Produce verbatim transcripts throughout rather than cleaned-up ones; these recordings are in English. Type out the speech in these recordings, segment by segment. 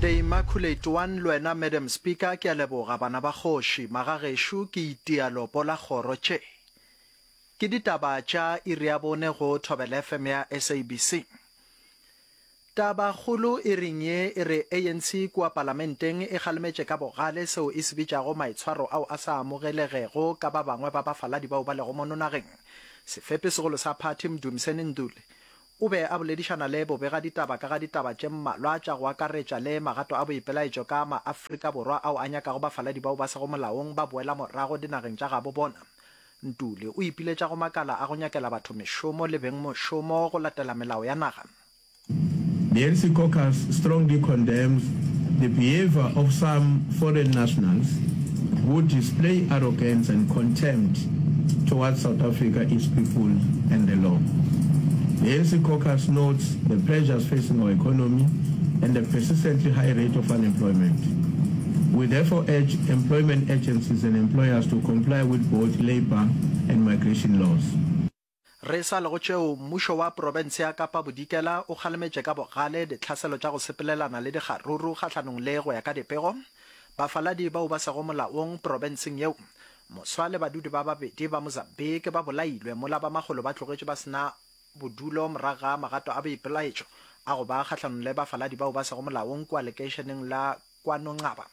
Immaculate One Lwena Madam Speaker ke a leboga bana ba kgoši magagesho ke itialo pola kgoro tše ke ditaba tša iri ya bone go Thobela F M ya S A B C. Taba kgolo e reng ye e re A N C kua parlamenteng e kgalemetše ka bogale seo e se bitšago maitshwaro ao a sa amogelegego ka ba bangwe ba bafaladi bao ba lego mo nonageng. Sefepi segolo sa party Mdumiseni Nduli o be a boledišana le bobega ditaba ka ga ditaba tše mmalwa tša go akaretša le magato a boipelaetšo ka maAfrika Borwa ao a nyakago bafaladi bao ba sego molaong ba boela morago dinageng tša gabo bona. Ntuli o ipiletša go makala a go nyakela batho mešomo le beng mošomo go latela melao ya naga. The A N C caucus strongly condemns the behavior of some foreign nationals who display arrogance and contempt towards South Africa, its people, and the law. The A N C caucus notes the pressures facing our economy and the persistently high rate of unemployment. We therefore urge employment agencies and employers to comply with both labor and migration laws. Re sa le go tšeo mmušo wa province ya Kapa Bodikela o kgalemetše ka bogale ditlhaselo tša go sepelelana le dikgaruru kgahlanong le go ya ka dipego bafaladi bao ba sego molaong provinceng yeo. Moswa le badudi ba babedi ba Mozambique ba bolailwe mola ba magolo ba tlogetše ba sena bodulo moraga magato a boipelaetšo a go ba kgahlanong le bafaladi bao ba sego molaong kua lekeišeneng la KwaNongcaba.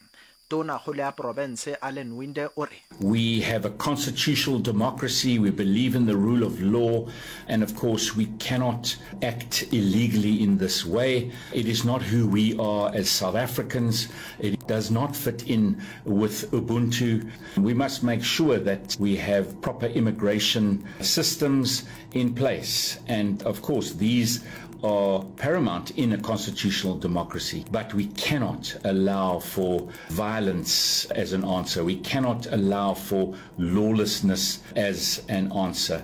We have a constitutional democracy, we believe in the rule of law, and of course we cannot act illegally in this way. It is not who we are as South Africans. It does not fit in with Ubuntu. We must make sure that we have proper immigration systems in place, and of course these are paramount in a constitutional democracy, but we cannot allow for violence as an answer. We cannot allow for lawlessness as an answer.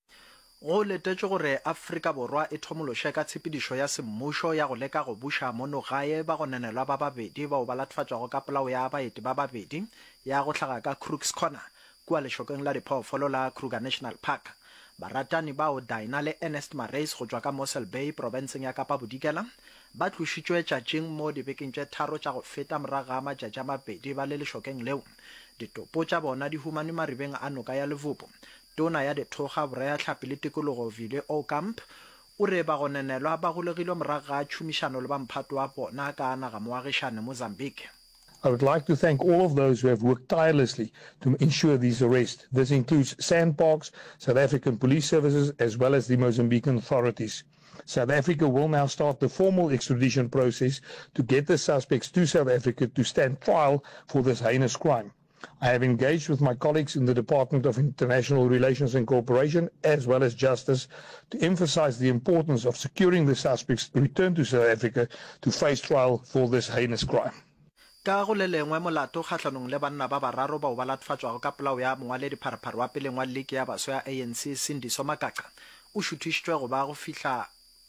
Go letetše gore Afrika Borwa e thomološe ka tshepedišo ya semmušo ya go leka go buša monogae ba go nenelwa ba babedi bao ba latfatšwago ka polao ya baeti ba babedi ya go hlaga ka Crooks Corner kua lešokeng la diphoofolo la Kruger National Park. Baratani bao Daina le Ernest Marais go tšwa ka Mossel Bay provinceng ya Kapa Bodikela ba tlošitšwe tšatšing mo dibekeng tše tharo tša go feta moraga matšatši a mabedi ba le lešokeng leo. Ditopo tša bona di humanwe maribeng a noka ya Levopo. Tona ya Dithoga Borea Tlhapi le Tikologo Vile Ocamp o re ba go nenelwa ba golegilwe moraga tšhomišano le bamphato wa bona ka naga moagišane Mozambique. I would like to thank all of those who have worked tirelessly to ensure these arrests. This includes SANParks, South African Police Services, as well as the Mozambican authorities. South Africa will now start the formal extradition process to get the suspects to South Africa to stand trial for this heinous crime. I have engaged with my colleagues in the Department of International Relations and Cooperation, as well as Justice, to emphasize the importance of securing the suspects to return to South Africa to face trial for this heinous crime. Ka go le lengwe molato kgatlhanong le banna ba bararo bao ba latfatšwago ka polao ya mongwaledi pharaparo wa pele ngwa leke ya baso ya A N C Sindiso Makaka o šuthišitšwe go ba go fihla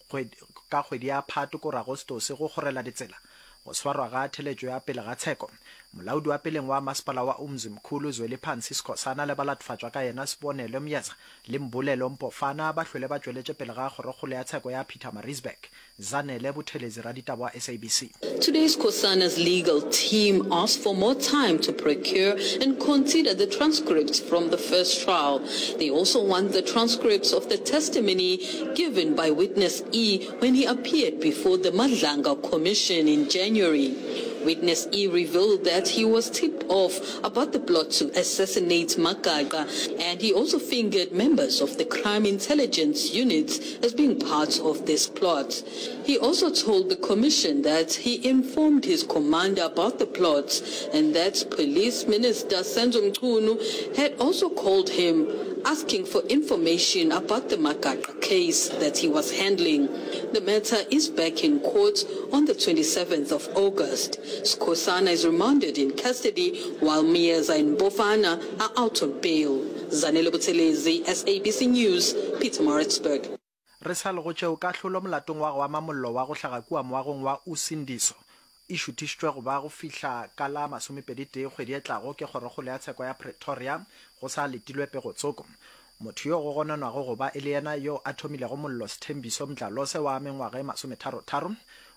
ka kgwedi ya Phato ko Agostose go kgorela ditsela go swarwa ga theletšo ya pele ga tsheko. Molaodi wa peleng wa masepala wa Umzimkhulu Zweli Phansi Sikhosana le ba latfatšwa ka yena Sibonelo Myeza le Mbulelo Mpofana ba hlwele ba tšweletše pele ga kgorokgolo ya tsheko ya Pietermaritzburg. Zanele Buthelezi ra ditaba wa S A B C. Today's Sikhosana's legal team asked for more time to procure and consider the transcripts from the first trial. They also want the transcripts of the testimony given by witness E when he appeared before the Madlanga Commission in January. Witness E revealed that he was tipped off about the plot to assassinate Makaka, and he also fingered members of the crime intelligence units as being part of this plot. He also told the commission that he informed his commander about the plot and that Police Minister Senzo Mchunu had also called him asking for information about the Makaka case that he was handling. The matter is back in court on the twenty-seventh of August. Sikhosana is remanded in custody while Myeza and Bofana are out on bail. Zanele Buthelezi, S A B C News, Pietermaritzburg. Re sa le go tšeo ka hlolo molatong wa go wa mamollo wa go hlaga kua moagong wa Usindiso e šuthišitšwe go ba go fihla ka la masomepedi tee kgwedi e tlago ke kgorokgolo ya tsheko ya Pretoria go sa letilwe pego tsoko. Motho yo go gonanwago go ba e le yena yo a thomilego mollo Sithembiso Mdlalose wa mengwaga e masometharotaro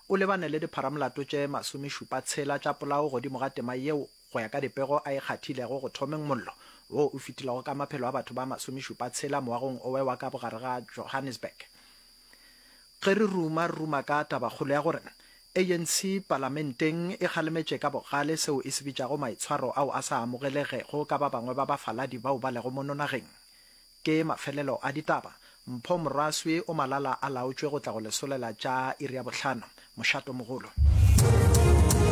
o lebane le dipharamolato tše masomešupa tshela tša polao godimo ga tema yeo go ya ka dipego a ikgathilego go thomeng mollo wo o fetilego ka maphelo a batho ba masomešupa tshela moagong owe wa ka bogare ga Johannesburg. Ge re ruma ruma ka tabakgolo ya gore A N C parlamenteng e kgalemetše ka bogale seo e se bitšago maitshwaro ao a sa amogelegego ka ba bangwe ba bafaladi bao ba lego mo nonageng. Ke mafelelo a ditaba. Mpho Moraswe o malala a laotšwe go tla go lesolela tša iri ya bohlano mošato mogolo.